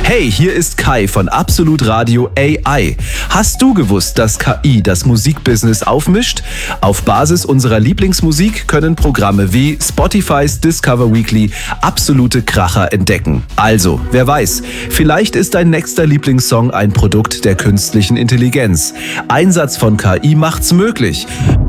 Hey, hier ist Kai von Absolut Radio AI. Hast du gewusst, dass KI das Musikbusiness aufmischt? Auf Basis unserer Lieblingsmusik können Programme wie Spotifys Discover Weekly absolute Kracher entdecken. Also, wer weiß, vielleicht ist dein nächster Lieblingssong ein Produkt der künstlichen Intelligenz. Einsatz von KI macht's möglich.